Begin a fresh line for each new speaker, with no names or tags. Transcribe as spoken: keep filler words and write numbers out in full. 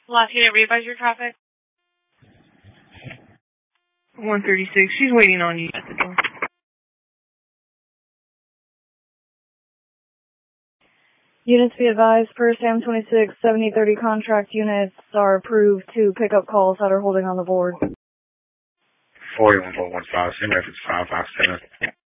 Last unit, readvise your traffic.
one thirty-six, she's waiting on you at the door.
Units be advised, per SAM twenty-six, seventy thirty contract units are approved to pick up calls that are holding on the board.
forty-one point one five, same reference five five seven.